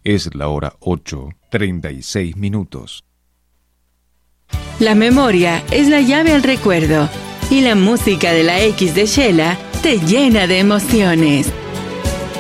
Es la hora 8:36. La memoria es la llave al recuerdo y la música de la X de Shela te llena de emociones.